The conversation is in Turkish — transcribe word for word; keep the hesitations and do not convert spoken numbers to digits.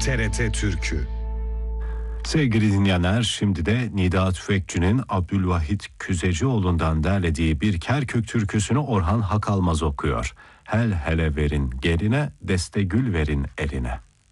T R T Türkü. Sevgili dinleyenler, şimdi de Nida Tüfekçi'nin Abdülvahit Küzecioğlu'ndan derlediği bir Kerkük türküsünü Orhan Hakalmaz okuyor. Hel hele verin geline, deste gül verin eline.